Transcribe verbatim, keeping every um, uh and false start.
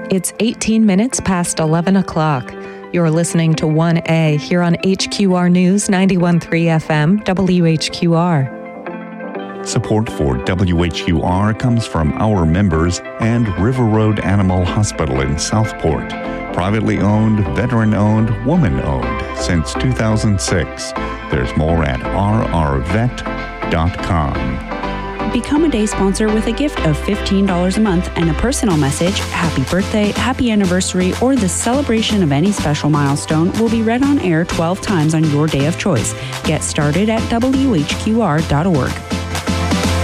It's eighteen minutes past eleven o'clock. You're listening to one A here on H Q R News ninety-one point three F M, W H Q R. Support for W H Q R comes from our members and River Road Animal Hospital in Southport. Privately owned, veteran-owned, woman-owned since two thousand six. There's more at r r vet dot com. Become a day sponsor with a gift of fifteen dollars a month and a personal message, happy birthday, happy anniversary, or the celebration of any special milestone will be read on air twelve times on your day of choice. Get started at W H Q R dot org.